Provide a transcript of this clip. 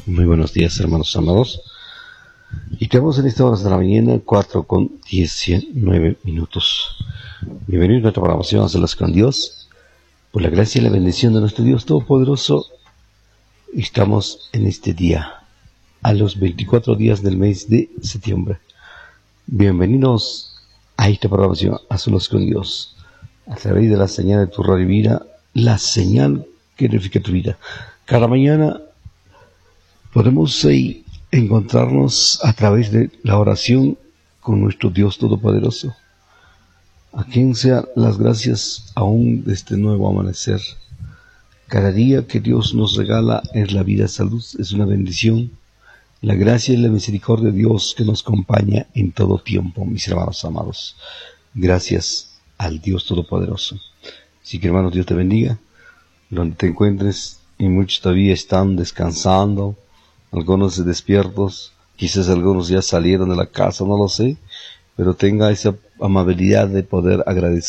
Muy buenos días, hermanos amados. Y quedamos en esta hora de la mañana, 4:19. Bienvenidos a nuestra programación Hacerlas con Dios. Por la gracia y la bendición de nuestro Dios Todopoderoso, estamos en este día, a los 24 días del mes de septiembre. Bienvenidos a esta programación Hacerlas con Dios, a través de la señal de tu radio vida, la señal que edifica tu vida. Cada mañana podemos encontrarnos a través de la oración con nuestro Dios Todopoderoso, a quien sean las gracias aún de este nuevo amanecer. Cada día que Dios nos regala es la vida, salud, es una bendición. La gracia y la misericordia de Dios que nos acompaña en todo tiempo, mis hermanos amados. Gracias al Dios Todopoderoso. Así que, hermanos, Dios te bendiga donde te encuentres, y muchos todavía están descansando, algunos despiertos, quizás algunos ya salieron de la casa, no lo sé, pero tenga esa amabilidad de poder agradecer